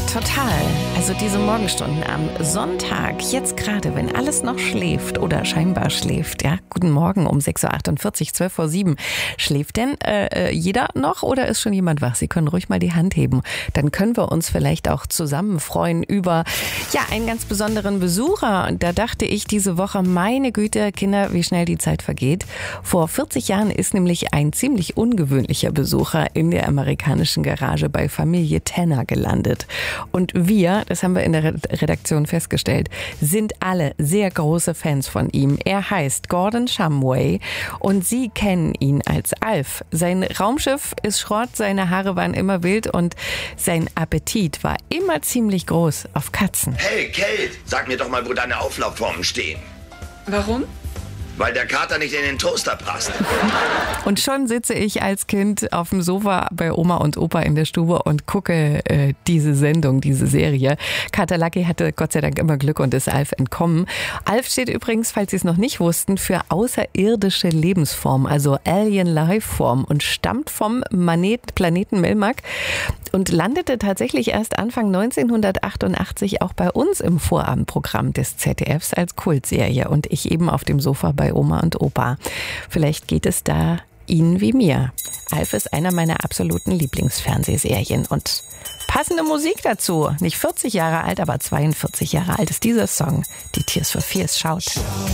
total. Also diese Morgenstunden am Sonntag, jetzt gerade, wenn alles noch schläft oder scheinbar schläft. Ja, guten Morgen um 6.48 Uhr, 12:07 Uhr. Schläft denn jeder noch oder ist schon jemand wach? Sie können ruhig mal die Hand heben. Dann können wir uns vielleicht auch zusammen freuen über einen ganz besonderen Besucher. Und da dachte ich diese Woche, meine Güte, Kinder, wie schnell die Zeit vergeht. Vor 40 Jahren ist nämlich ein ziemlich ungewöhnlicher Besucher in der amerikanischen Garage bei Familie Tanner gelandet. Und wir, das haben wir in der Redaktion festgestellt, sind alle sehr große Fans von ihm. Er heißt Gordon Shumway und Sie kennen ihn als Alf. Sein Raumschiff ist Schrott, seine Haare waren immer wild und sein Appetit war immer ziemlich groß auf Katzen. Hey Kate, sag mir doch mal, wo deine Auflaufformen stehen. Warum? Weil der Kater nicht in den Toaster passt. Und schon sitze ich als Kind auf dem Sofa bei Oma und Opa in der Stube und gucke diese Sendung, diese Serie. Kater Lucky hatte Gott sei Dank immer Glück und ist Alf entkommen. Alf steht übrigens, falls Sie es noch nicht wussten, für außerirdische Lebensform, also Alien Lifeform und stammt vom Planeten Melmac und landete tatsächlich erst Anfang 1988 auch bei uns im Vorabendprogramm des ZDFs als Kultserie und ich eben auf dem Sofa bei Oma und Opa. Vielleicht geht es da Ihnen wie mir. Alf ist einer meiner absoluten Lieblingsfernsehserien und passende Musik dazu. Nicht 40 Jahre alt, aber 42 Jahre alt ist dieser Song. Die Tears for Fears schaut.